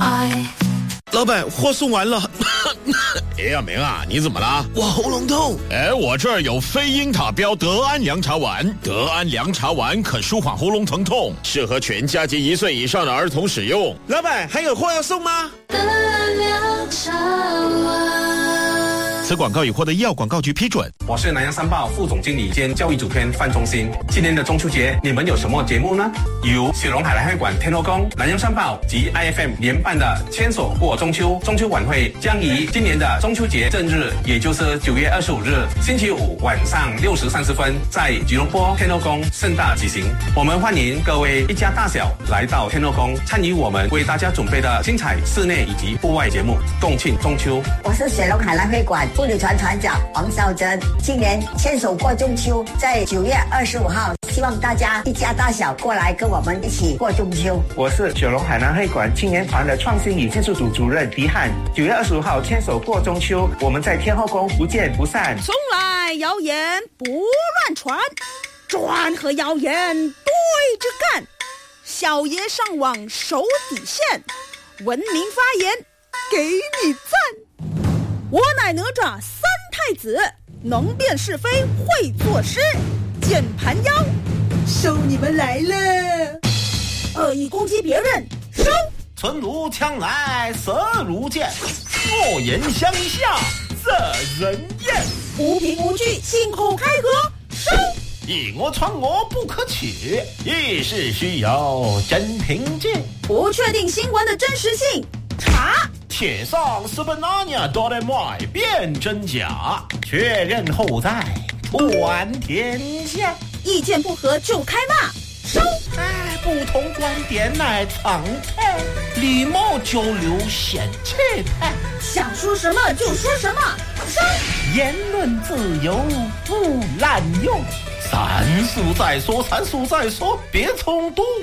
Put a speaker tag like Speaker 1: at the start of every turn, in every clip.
Speaker 1: 老板，货送完了。
Speaker 2: 哎呀，明啊，你怎么了？
Speaker 1: 我喉咙痛。
Speaker 2: 我这儿有非英塔标德安凉茶丸，德安凉茶丸可舒缓喉咙疼痛，适合全家及1岁以上的儿童使用。
Speaker 1: 老板，还有货要送吗？
Speaker 3: 德安凉茶丸。
Speaker 2: 此广告已获得医药广告局批准。
Speaker 4: 我是南洋三报副总经理兼教育主编范忠兴。今年的中秋节，你们有什么节目呢？由雪龙海来会馆天后宫、南洋三报及 IFM 联办的牵手过中秋中秋晚会，将于今年的中秋节正日，也就是9月25日星期五晚上6时30分，在吉隆坡天后宫盛大举行。我们欢迎各位一家大小来到天后宫，参与我们为大家准备的精彩室内以及户外节目，共庆中秋。
Speaker 5: 我是雪龙海来会馆妇女团团长王少珍。今年牵手过中秋，在9月25号，希望大家一家大小过来跟我们一起过中秋。
Speaker 6: 我是雪龙海南会馆青年团的创新与技术组主任狄汉。9月25号牵手过中秋，我们在天后宫不见不散。
Speaker 7: 从来谣言不乱传，专和谣言对着干。小爷上网守底线，文明发言给你赞。我乃哪吒三太子，能辨是非会作诗，键盘妖收你们来了。恶意攻击别人收。
Speaker 8: 唇如枪来舌如剑，恶言相向惹人厌。
Speaker 7: 无凭无据信口开河收。
Speaker 8: 以讹传讹不可取，议事需有真凭据。
Speaker 7: 不确定新闻的真实性查。
Speaker 8: 且上Supermania.my 辨真假，确认后再传天下。
Speaker 7: 意见不合就开骂收。
Speaker 8: 不同观点乃常态，礼貌交流显气派。
Speaker 7: 想说什么就说什么收。
Speaker 8: 言论自由不滥用，三思再说，别冲动。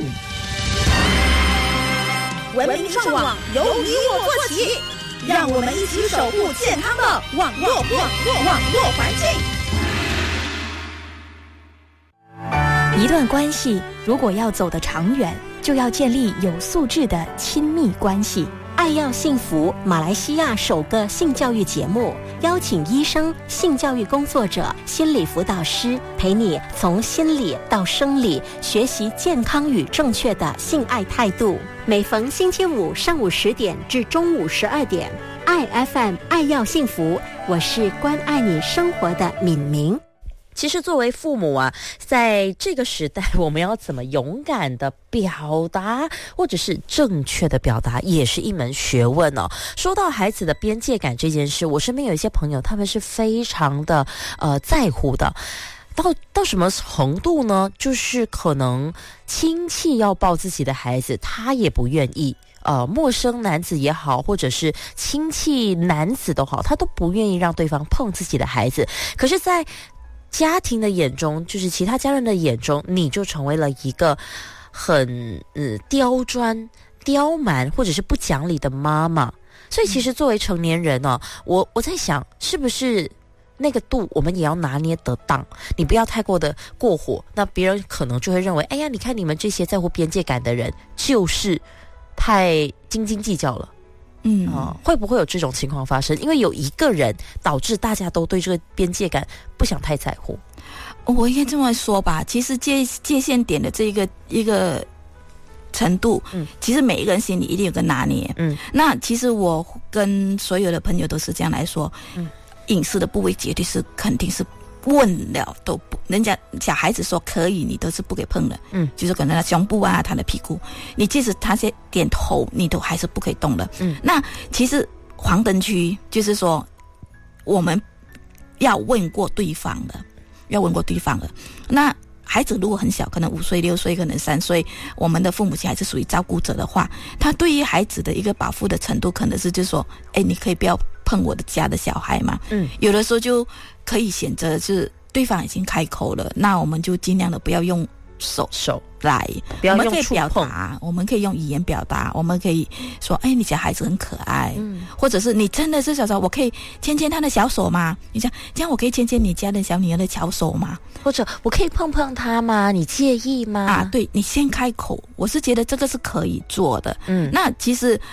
Speaker 7: 文明上网由你我做起，让我们一起守护健康的网络环境。
Speaker 9: 一段关系如果要走得长远，就要建立有素质的亲密关系。爱要幸福马来西亚首个性教育节目，邀请医生、性教育工作者、心理辅导师，陪你从心理到生理学习健康与正确的性爱态度。每逢星期五上午10点至中午12点，爱 FM 爱要幸福，我是关爱你生活的敏明。
Speaker 10: 其实作为父母啊，在这个时代，我们要怎么勇敢的表达，或者是正确的表达，也是一门学问哦。说到孩子的边界感这件事，我身边有一些朋友，他们是非常的在乎的。到什么程度呢？就是可能亲戚要抱自己的孩子，他也不愿意。陌生男子也好，或者是亲戚男子都好，他都不愿意让对方碰自己的孩子。可是在家庭的眼中，就是其他家人的眼中，你就成为了一个很刁钻、刁蛮或者是不讲理的妈妈。所以其实作为成年人呢，我在想，是不是那个度我们也要拿捏得当，你不要太过的过火，那别人可能就会认为，哎呀，你看你们这些在乎边界感的人就是太斤斤计较了。会不会有这种情况发生？因为有一个人导致大家都对这个边界感不想太在乎。
Speaker 11: 我应该这么说吧，其实界限点的这一个程度，其实每一个人心里一定有个拿捏。那其实我跟所有的朋友都是这样来说，隐私的部位绝对是肯定是问了都不，人家小孩子说可以，你都是不给碰的。就是可能他胸部啊，他的屁股，你即使他先点头，你都还是不可以动的。那其实黄灯区就是说，我们要问过对方的。那孩子如果很小，可能5岁、6岁，可能3岁，我们的父母亲还是属于照顾者的话，他对于孩子的一个保护的程度，可能是就是说，你可以不要碰我的家的小孩嘛。有的时候就可以选择是对方已经开口了，那我们就尽量的不要用手来，
Speaker 10: 不要用
Speaker 11: 我们可以表达，我们可以用语言表达，我们可以说，你家孩子很可爱，或者是你真的是小时候，我可以牵牵他的小手吗？你这样我可以牵牵你家的小女儿的小手吗？
Speaker 10: 或者我可以碰碰他吗？你介意吗？
Speaker 11: 对，你先开口，我是觉得这个是可以做的。那其实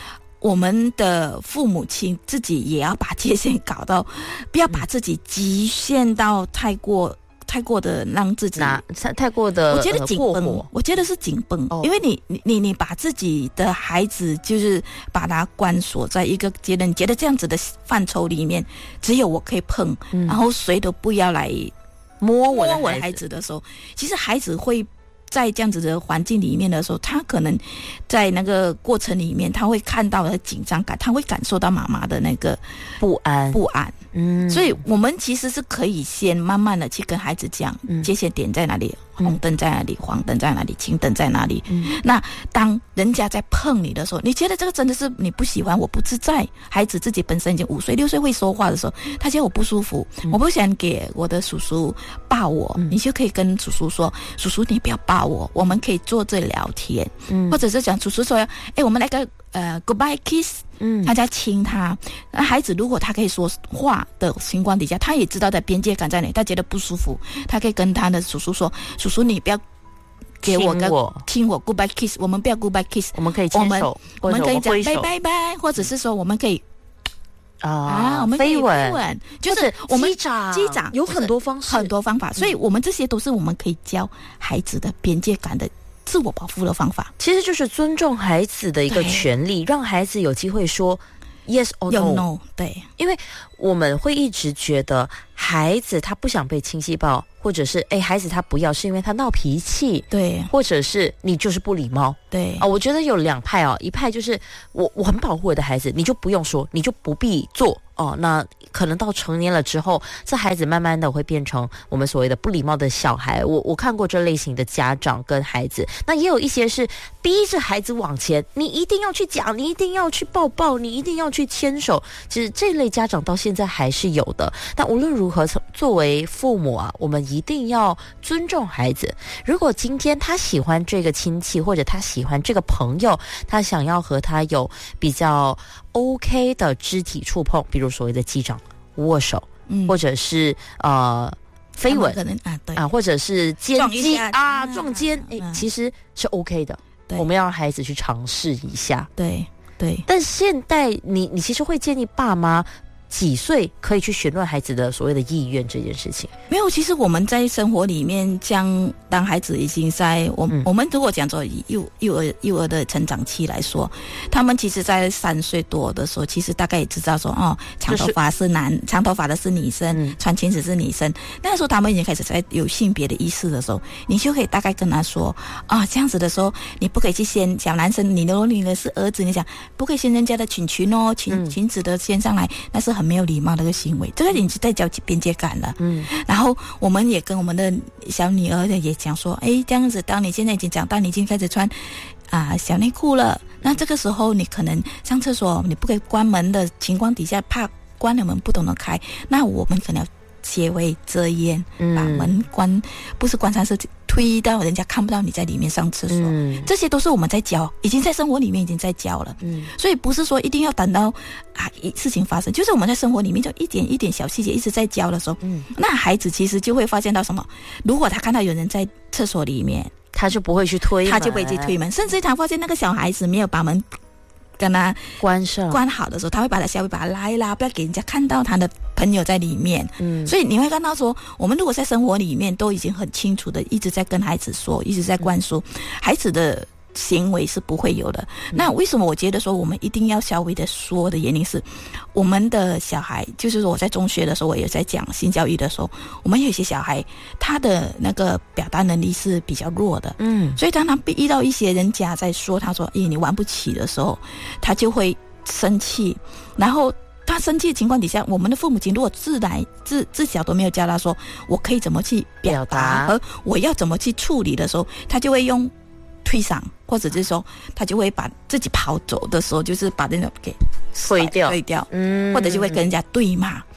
Speaker 11: 我们的父母亲自己也要把界限搞到，不要把自己极限到太过的让自己
Speaker 10: 太过的，
Speaker 11: 我觉得紧绷，我觉得是紧绷，因为你把自己的孩子就是把他关锁在一个觉得这样子的范畴里面，只有我可以碰，然后谁都不要来摸我的孩子的时候，其实孩子会在这样子的环境里面的时候，他可能在那个过程里面，他会看到的紧张感，他会感受到妈妈的那个不安。所以我们其实是可以先慢慢的去跟孩子讲，界限点在哪里，红灯在哪里，黄灯在哪里，青灯在哪里。那当人家在碰你的时候，你觉得这个真的是你不喜欢，我不自在，孩子自己本身已经5岁6岁会说话的时候，他觉得我不舒服，我不想给我的叔叔抱我，你就可以跟叔叔说，叔叔你不要抱我，我们可以坐这聊天，或者是讲叔叔说，我们来个goodbye kiss，他在亲他。孩子如果他可以说话的情况底下，他也知道的边界感在哪里，他觉得不舒服，他可以跟他的叔叔说，叔叔你不要给我个亲我 goodbye kiss， 我们不要 goodbye kiss，
Speaker 10: 我们可以牵手，
Speaker 11: 我们可以讲拜拜拜，或者是说我们可以我们可以飞吻，就是我们击掌
Speaker 10: 有很多方
Speaker 11: 法，所以我们这些都是我们可以教孩子的边界感的自我保护的方法，
Speaker 10: 其实就是尊重孩子的一个权利，让孩子有機會說 yes or no。
Speaker 11: 对，
Speaker 10: 因为我们会一直觉得孩子他不想被亲戚抱，或者是孩子他不要是因为他闹脾气，
Speaker 11: 对，
Speaker 10: 或者是你就是不礼貌，
Speaker 11: 对
Speaker 10: 我觉得有2派一派就是我很保护我的孩子，你就不用说，你就不必做那可能到成年了之后，这孩子慢慢的会变成我们所谓的不礼貌的小孩。我看过这类型的家长跟孩子，那也有一些是逼着孩子往前，你一定要去讲，你一定要去抱抱，你一定要去牵手。其实这类家长到现在还是有的。但无论如何，作为父母我们一定要尊重孩子。如果今天他喜欢这个亲戚，或者他喜欢这个朋友，他想要和他有比较 OK 的肢体触碰，比如所谓的击掌、握手，或者是飞吻，或者是肩击撞肩，其实是 OK 的。我们要让孩子去尝试一下。
Speaker 11: 对。
Speaker 10: 但现在你其实会建议爸妈几岁可以去询问孩子的所谓的意愿这件事情？
Speaker 11: 没有，其实我们在生活里面，当孩子已经在我们如果讲做幼儿的成长期来说，他们其实在3岁多的时候，其实大概也知道说长头发是长头发的是女生，穿裙子是女生。那时候他们已经开始在有性别的意识的时候，你就可以大概跟他说这样子的时候，你不可以去掀小男生，你的是儿子，你讲不可以掀人家的裙裙子的掀上来，那是很没有礼貌的一个行为，这个已经在教边界感了。然后我们也跟我们的小女儿也讲说，这样子，当你现在已经长大，你已经开始穿小内裤了，那这个时候你可能上厕所你不可以关门的情况底下，怕关了门不懂得开，那我们可能要切位遮掩，把门关，不是关上，是推到人家看不到你在里面上厕所。这些都是我们在教，已经在生活里面已经在教了。所以不是说一定要等到事情发生，就是我们在生活里面就一点一点小细节一直在教的时候，那孩子其实就会发现到什么，如果他看到有人在厕所里面，
Speaker 10: 他就不会去推门，
Speaker 11: 他就不会去推门，甚至他发现那个小孩子没有把门跟他关好的时候，他会把他稍微把他拉一拉，不要给人家看到他的朋友在里面。所以你会看到说，我们如果在生活里面都已经很清楚的一直在跟孩子说，一直在灌输，孩子的行为是不会有的。那为什么我觉得说我们一定要稍微的说的原因是，我们的小孩，就是说我在中学的时候，我也在讲性教育的时候，我们有些小孩他的那个表达能力是比较弱的，所以当他遇到一些人家在说他说你玩不起的时候，他就会生气。然后他生气的情况底下，我们的父母亲如果自小都没有教他说我可以怎么去表达和我要怎么去处理的时候，他就会用推搡，或者是说他就会把自己跑走的时候，就是把人家给
Speaker 10: 推掉，
Speaker 11: 或者就会跟人家对骂。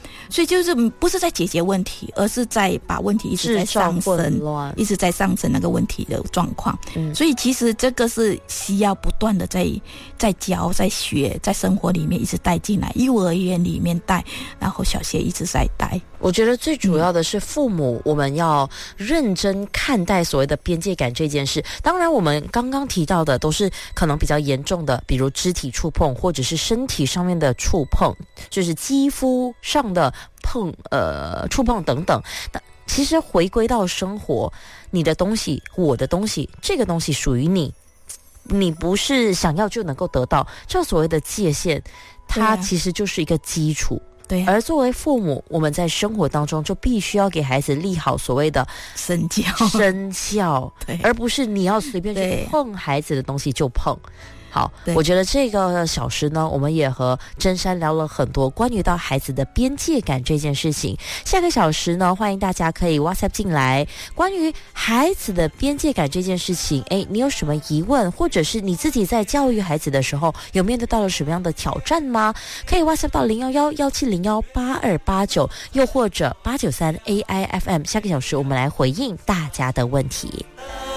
Speaker 11: 所以就是不是在解决问题，而是在把问题一直在上升，一直在上升那个问题的状况。所以其实这个是需要不断的在教、在学、在生活里面一直带进来，幼儿园里面带，然后小学一直在带。
Speaker 10: 我觉得最主要的是父母，我们要认真看待所谓的边界感这件事。当然我们刚刚提到的都是可能比较严重的，比如肢体触碰或者是身体上面的触碰，就是肌肤上的触碰等等。但其实回归到生活，你的东西，我的东西，这个东西属于你，你不是想要就能够得到。这所谓的界限，它其实就是一个基础。
Speaker 11: 对，
Speaker 10: 而作为父母，我们在生活当中就必须要给孩子立好所谓的
Speaker 11: 身教，
Speaker 10: 对，而不是你要随便去碰孩子的东西就碰。好，我觉得这个小时呢，我们也和真山聊了很多关于到孩子的边界感这件事情。下个小时呢，欢迎大家可以 WhatsApp 进来，关于孩子的边界感这件事情，你有什么疑问，或者是你自己在教育孩子的时候有面对到了什么样的挑战吗？可以 WhatsApp 到011-1701-8289，又或者893 AIFM。下个小时我们来回应大家的问题。